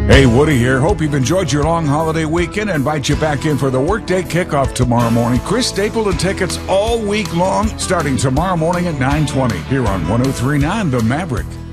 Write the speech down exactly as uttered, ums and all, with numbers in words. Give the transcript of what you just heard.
Hey, Woody here. Hope you've enjoyed your long holiday weekend and invite you back in for the workday kickoff tomorrow morning. Chris Stapleton tickets all week long, starting tomorrow morning at nine twenty here on one oh three point nine The Maverick.